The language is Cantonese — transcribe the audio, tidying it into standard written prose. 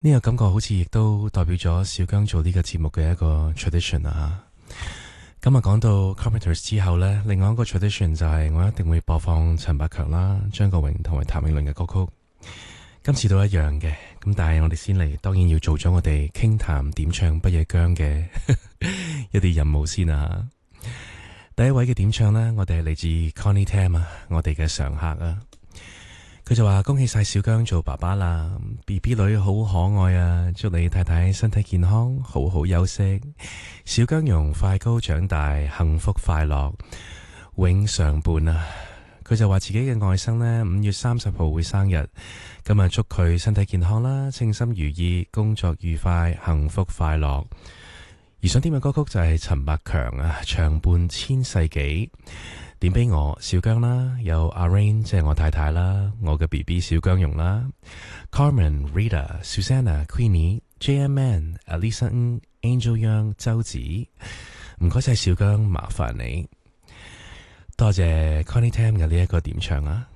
呢個感覺好似亦都代表咗小姜做呢個節目嘅一個 tradition 啊。今日講到 Carpenters 之後呢，另外一個 tradition 就係我一定會播放陳百強啦、張國榮同埋譚詠麟嘅歌曲。今次都一樣嘅，咁但係我哋先嚟，當然要做咗我哋傾談點唱不夜姜嘅一啲任務先啊。第一位嘅點唱呢，我哋係嚟自 Connie Tam 啊，我哋嘅常客啊。佢就話恭喜晒小姜做爸爸啦 ，BB 女好可愛啊，祝你太太身體健康，好好休息，小姜蓉快高長大，幸福快樂，永常伴啊！佢就話自己嘅外甥呢，5月30號會生日，今日祝佢身體健康啦，稱心如意，工作愉快，幸福快樂。而想點嘅歌曲就係陳百強啊，長伴千世紀。點俾我小姜啦，有阿 Rain 即係我太太啦，我嘅 BB 小姜蓉啦 ，Carmen、Rita、Susanna、Queenie、JMN、Alisa、Angel Young、周子，唔該晒小姜，麻煩你，多謝 Connie Tam 嘅呢一個點唱啊！